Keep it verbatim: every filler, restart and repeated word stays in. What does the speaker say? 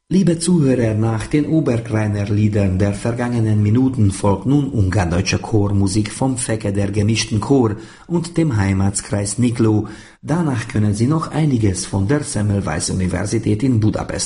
Liebe Zuhörer, nach den Oberkleiner Liedern der vergangenen Minuten folgt nun ungardeutsche Chormusik vom Fecke der gemischten Chor und dem Heimatskreis Niklo. Danach können Sie noch einiges von der Semmelweis Universität in Budapest